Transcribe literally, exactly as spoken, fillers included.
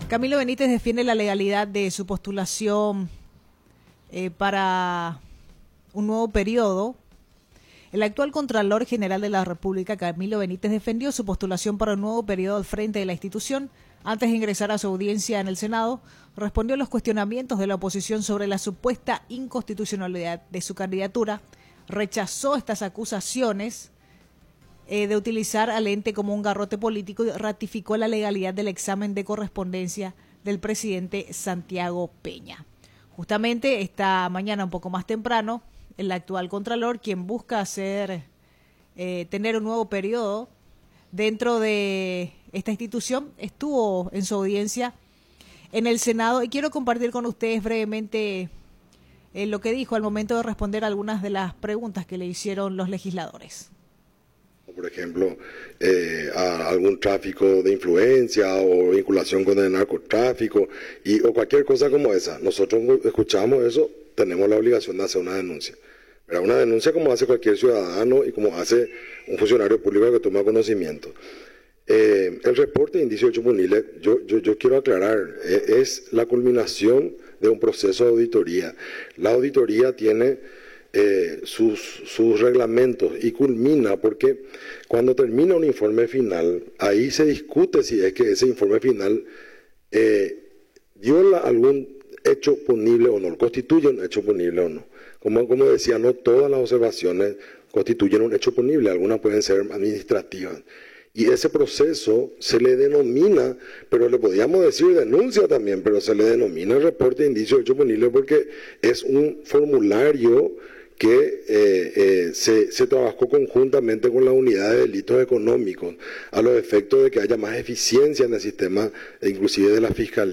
Camilo Benítez defiende la legalidad de su postulación eh, para un nuevo periodo. El actual Contralor General de la República, Camilo Benítez, defendió su postulación para un nuevo periodo al frente de la institución. Antes de ingresar a su audiencia en el Senado, respondió a los cuestionamientos de la oposición sobre la supuesta inconstitucionalidad de su candidatura. Rechazó estas acusaciones eh, de utilizar al ente como un garrote político y ratificó la legalidad del examen de correspondencia del presidente Santiago Peña. Justamente esta mañana, un poco más temprano, el actual Contralor, quien busca hacer eh, tener un nuevo periodo dentro de esta institución, estuvo en su audiencia en el Senado y quiero compartir con ustedes brevemente eh, lo que dijo al momento de responder algunas de las preguntas que le hicieron los legisladores. Por ejemplo, eh, a algún tráfico de influencia o vinculación con el narcotráfico y, o cualquier cosa como esa. Nosotros escuchamos eso, tenemos la obligación de hacer una denuncia. Pero una denuncia como hace cualquier ciudadano y como hace un funcionario público que toma conocimiento. Eh, el reporte de indicios de hechos punibles, yo, yo, yo quiero aclarar, eh, es la culminación de un proceso de auditoría. La auditoría tiene eh, sus, sus reglamentos y culmina porque cuando termina un informe final, ahí se discute si es que ese informe final eh, viola algún hecho punible o no, constituye un hecho punible o no. Como, como decía, no todas las observaciones constituyen un hecho punible, algunas pueden ser administrativas. Y ese proceso se le denomina, pero le podríamos decir denuncia también, pero se le denomina el reporte de indicios de hecho punible porque es un formulario que eh, eh, se, se trabajó conjuntamente con la unidad de delitos económicos a los efectos de que haya más eficiencia en el sistema, inclusive de la fiscalía.